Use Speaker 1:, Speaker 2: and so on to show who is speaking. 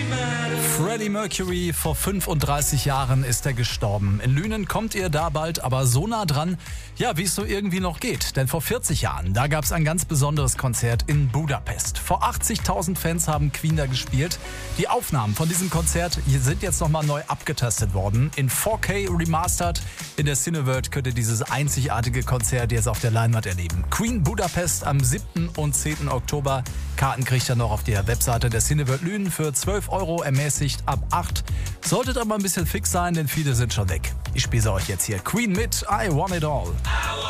Speaker 1: Freddie Mercury, vor 35 Jahren ist er gestorben. In Lünen kommt ihr da bald, aber so nah dran, ja, wie es so irgendwie noch geht. Denn vor 40 Jahren, da gab es ein ganz besonderes Konzert in Budapest. Vor 80.000 Fans haben Queen da gespielt. Die Aufnahmen von diesem Konzert sind jetzt nochmal neu abgetastet worden. In 4K remastered. In der Cineworld könnt ihr dieses einzigartige Konzert jetzt auf der Leinwand erleben. Queen Budapest am 7. und 10. Oktober. Karten kriegt ihr noch auf der Webseite der Cineworld Lünen für 12 € ermäßigt ab 8. Solltet aber ein bisschen fix sein, denn viele sind schon weg. Ich spiele euch jetzt hier Queen mit I Want It All.